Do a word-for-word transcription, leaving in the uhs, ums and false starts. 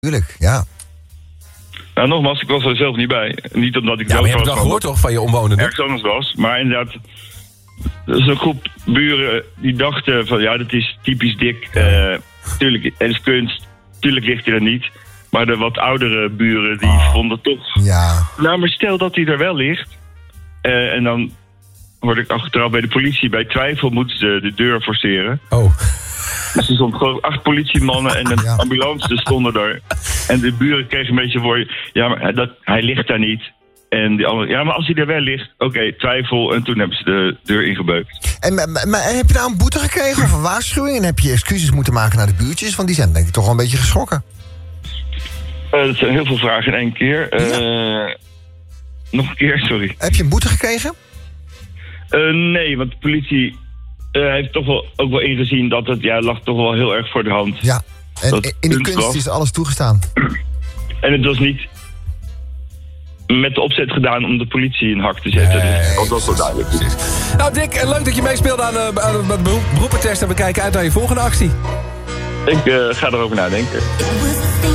Tuurlijk, ja. Nou, nogmaals, ik was er zelf niet bij. Niet omdat ik Ja, zelf maar je hebt het was al van gehoord toch van je omwonenden? ergens anders was. Maar inderdaad, er is een groep buren die dachten van ja, dat is typisch dik. Uh, tuurlijk, het is kunst. Tuurlijk ligt hij er niet. Maar de wat oudere buren die oh. vonden toch... Ja. Nou, maar stel dat hij er wel ligt. Uh, en dan hoorde ik achteraf bij de politie. Bij twijfel moeten ze de deur forceren. Oh. Dus er stonden gewoon acht politiemannen en een ja. ambulance stonden er. En de buren kregen een beetje voor... Ja, maar dat, hij ligt daar niet. En die andere... Ja, maar als hij er wel ligt... Oké, okay, twijfel. En toen hebben ze de deur ingebeukt. En maar, maar, heb je nou een boete gekregen of een waarschuwing? En heb je excuses moeten maken naar de buurtjes? Want die zijn denk ik toch wel een beetje geschrokken. Uh, dat zijn heel veel vragen in één keer. Uh, ja. Nog een keer, sorry. Heb je een boete gekregen? Uh, nee, want de politie... Uh, heeft toch wel ook wel ingezien dat het ja, lag toch wel heel erg voor de hand. Ja, en dat in de kunst was. Is alles toegestaan. En het was niet met de opzet gedaan om de politie in hak te zetten. Nee, dus dat was wel duidelijk. Nou Dick, leuk dat je meespeelde aan, uh, aan de beroep, beroepentest en we kijken uit naar je volgende actie. Ik uh, ga erover nadenken.